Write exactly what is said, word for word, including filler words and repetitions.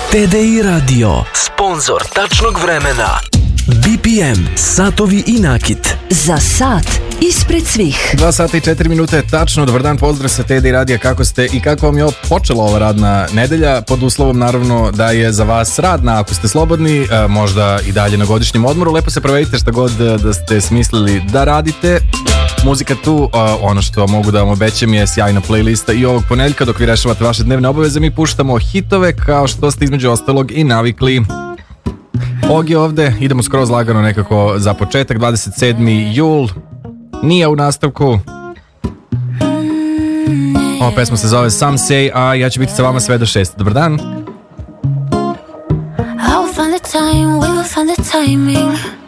T D I Radio, sponzor tačnog vremena. B P M, satovi i nakit. Za sat ispred svih. Dva sata i četiri minute, tačno. Dobar dan, pozdrav sa T D I Radija. Kako ste i kako vam je počela ova radna nedelja? Pod uslovom naravno da je za vas radna. Ako ste slobodni, možda i dalje na godišnjem odmoru, lepo se provedite šta god da ste smislili da radite. Muzika tu, ono što mogu da vam obećam je sjajna playlista i ovog ponedeljka dok vi rešavate vaše dnevne obaveze. Mi puštamo hitove kao što ste između ostalog i navikli. Og je ovde, idemo skroz lagano nekako za početak. Dvadeset sedmi jul, nije u nastavku. Ova pesma se zove Some Say, a ja ću biti sa vama sve do šest. Dobar dan. I will find the time, we will find the timing.